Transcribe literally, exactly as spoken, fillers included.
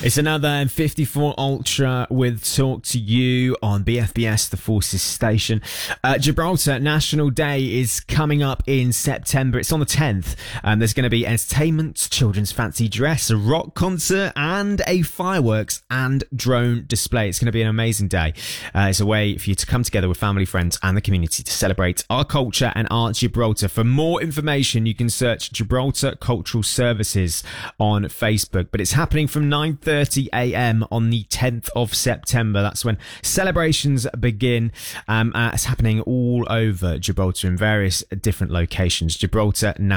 It's another fifty-four Ultra with Talk to You on B F B S, the Forces station. Uh, Gibraltar National Day is coming up in September. It's on the tenth. Um, there's going to be entertainment, children's fancy dress, a rock concert, and a fireworks and drone display. It's going to be an amazing day. Uh, it's a way for you to come together with family, friends, and the community to celebrate our culture and our Gibraltar. For more information, you can search Gibraltar Cultural Services on Facebook. But it's happening from nine thirty a.m. on the tenth of September. That's when celebrations begin. Um, uh, it's happening all over Gibraltar in various different locations. Gibraltar National